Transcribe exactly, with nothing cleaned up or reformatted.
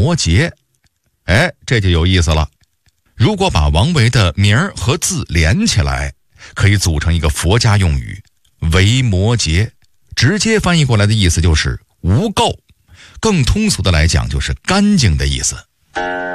摩诘。哎，这就有意思了。如果把王维的名儿和字连起来，可以组成一个佛家用语维摩诘，直接翻译过来的意思就是无垢，更通俗的来讲就是干净的意思。